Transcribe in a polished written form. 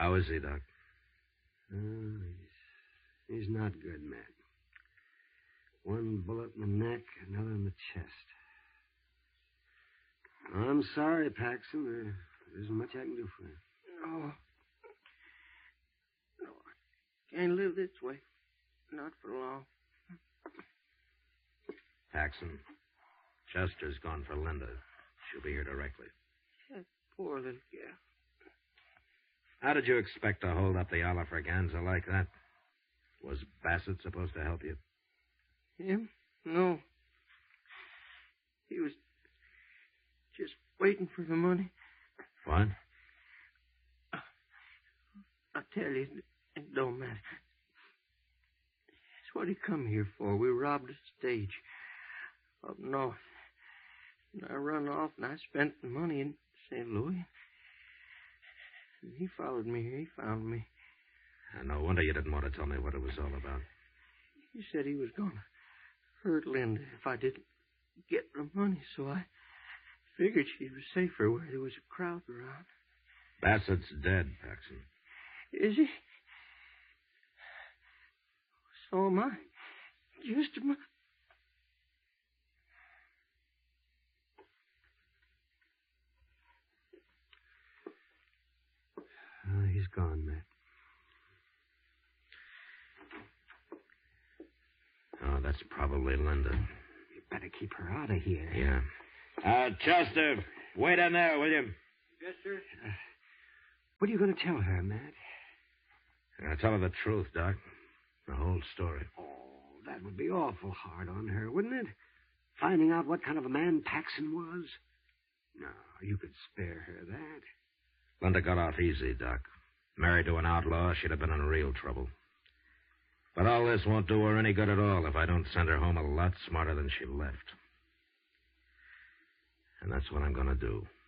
How is he, Doc? He's not good, Matt. One bullet in the neck, another in the chest. I'm sorry, Paxson. There isn't much I can do for you. No, I can't live this way. Not for long. Paxson, Chester's gone for Linda. She'll be here directly. That poor little girl. How did you expect to hold up the Oliver Ganza like that? Was Bassett supposed to help you? Him? No. He was just waiting for the money. What? I tell you, it don't matter. It's what he come here for. We robbed a stage up north. And I run off and I spent the money in St. Louis. And he followed me here. He found me. No wonder you didn't want to tell me what it was all about. He said he was going to hurt Linda if I didn't get the money, so I figured she was safer where there was a crowd around. Bassett's dead, Paxson. Is he? So am I. Just a minute. He's gone, Matt. Oh, that's probably Linda. You better keep her out of here. Yeah. Chester, wait in there, will you? Yes, sir. What are you going to tell her, Matt? I'll tell her the truth, Doc. The whole story. Oh, that would be awful hard on her, wouldn't it? Finding out what kind of a man Paxson was? No, you could spare her that. Linda got off easy, Doc. Married to an outlaw, she'd have been in real trouble. But all this won't do her any good at all if I don't send her home a lot smarter than she left. And that's what I'm going to do.